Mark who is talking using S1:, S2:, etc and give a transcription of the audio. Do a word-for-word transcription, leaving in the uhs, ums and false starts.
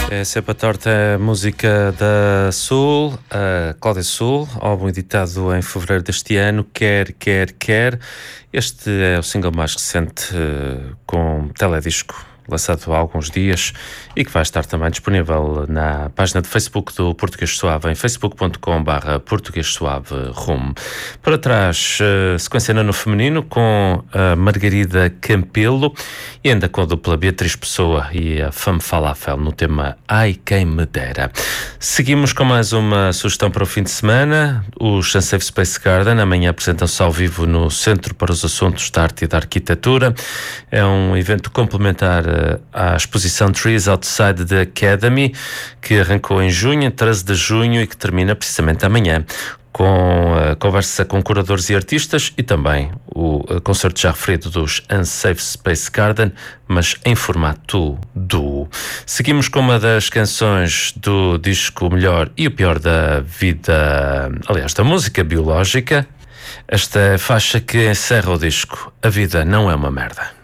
S1: É sempre a torta a música da Sul, a Cláudia Sul, álbum editado em fevereiro deste ano, Quer, Quer, Quer. Este é o single mais recente uh, com teledisco, lançado há alguns dias e que vai estar também disponível na página de Facebook do Português Suave, em facebook ponto com barra português suave rumo. Para trás, uh, sequência no feminino com a Margarida Campelo e ainda com a dupla Beatriz Pessoa e a Femme Falafel no tema Ai Quem Me Dera. Seguimos com mais uma sugestão para o fim de semana. Os Unsafe Space Garden amanhã apresentam-se ao vivo no Centro para os Assuntos da Arte e da Arquitetura. É um evento complementar à exposição Trees Outside the Academy, que arrancou em junho, treze de junho, e que termina precisamente amanhã, com a conversa com curadores e artistas e também o concerto já referido dos Unsafe Space Garden, mas em formato duo. Seguimos com uma das canções do disco O Melhor e o Pior da Vida, aliás, da música biológica. Esta faixa que encerra o disco, A Vida Não É Uma Merda.